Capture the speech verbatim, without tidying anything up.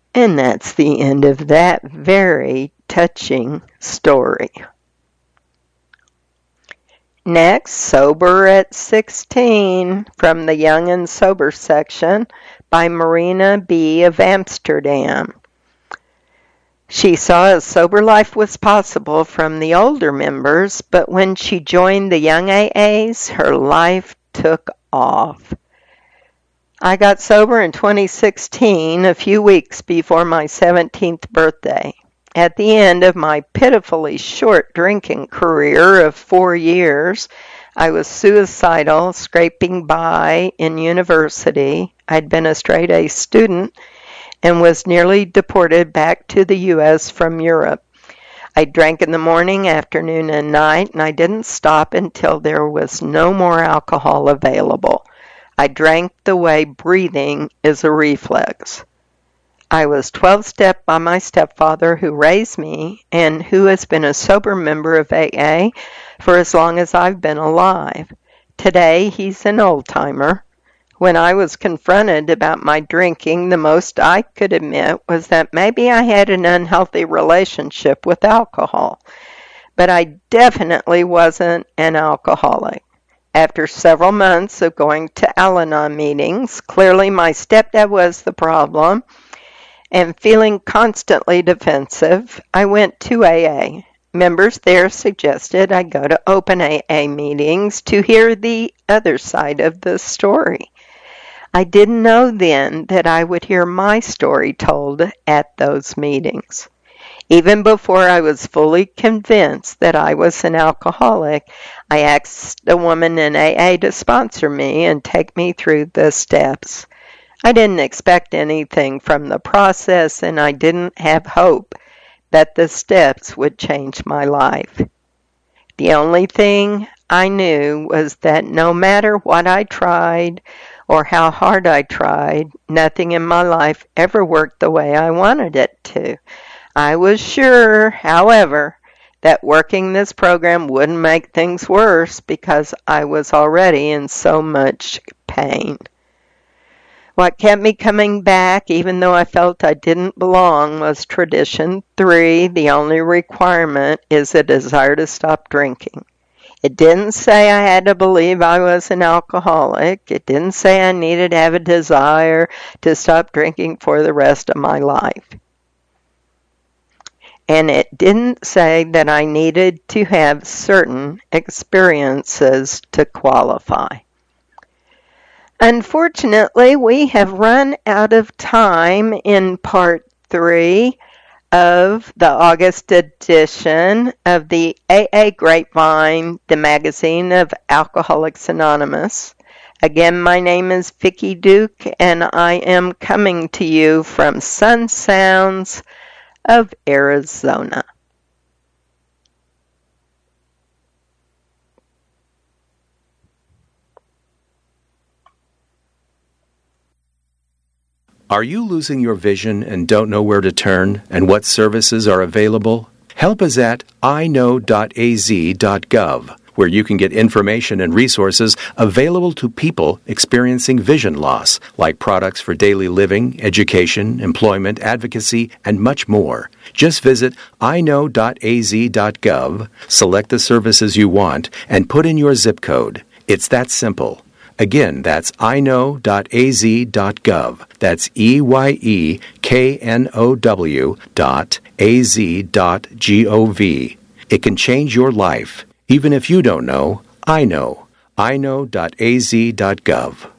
And that's the end of that very touching story. Next, Sober at sixteen, from the Young and Sober section by Marina B. of Amsterdam. She saw a sober life was possible from the older members, but when she joined the young A As, her life took off. I got sober in twenty sixteen, a few weeks before my seventeenth birthday. At the end of my pitifully short drinking career of four years, I was suicidal, scraping by in university. I'd been a straight-A student and was nearly deported back to the U S from Europe. I drank in the morning, afternoon, and night, and I didn't stop until there was no more alcohol available. I drank the way breathing is a reflex. I was twelve-step by my stepfather who raised me and who has been a sober member of A A for as long as I've been alive. Today, he's an old-timer. When I was confronted about my drinking, the most I could admit was that maybe I had an unhealthy relationship with alcohol, but I definitely wasn't an alcoholic. After several months of going to Al-Anon meetings, clearly my stepdad was the problem, and feeling constantly defensive, I went to A A. Members there suggested I go to open A A meetings to hear the other side of the story. I didn't know then that I would hear my story told at those meetings. Even before I was fully convinced that I was an alcoholic, I asked a woman in A A to sponsor me and take me through the steps. I didn't expect anything from the process, and I didn't have hope that the steps would change my life. The only thing I knew was that no matter what I tried or how hard I tried, nothing in my life ever worked the way I wanted it to. I was sure, however, that working this program wouldn't make things worse because I was already in so much pain. What kept me coming back, even though I felt I didn't belong, was tradition three. The only requirement is a desire to stop drinking. It didn't say I had to believe I was an alcoholic. It didn't say I needed to have a desire to stop drinking for the rest of my life. And it didn't say that I needed to have certain experiences to qualify. Unfortunately, we have run out of time in part three of the August edition of the A A Grapevine, the magazine of Alcoholics Anonymous. Again, my name is Vicki Duke, and I am coming to you from Sun Sounds of Arizona. Are you losing your vision and don't know where to turn and what services are available? Help is at i know dot a z dot gov, where you can get information and resources available to people experiencing vision loss, like products for daily living, education, employment, advocacy, and much more. Just visit i know dot a z dot gov, select the services you want, and put in your zip code. It's that simple. Again, that's i know dot a z dot gov. That's E Y E K N O W dot A Z dot G O V. It can change your life. Even if you don't know, I know. i know dot a z dot gov.